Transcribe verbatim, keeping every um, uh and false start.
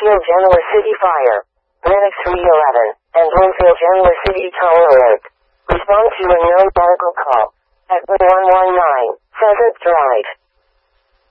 Bloomfield Genoa City Fire. Medic three eleven, and Bloomfield Genoa City Tower Alert. Respond to a known medical call at one one nine, Pheasant Drive.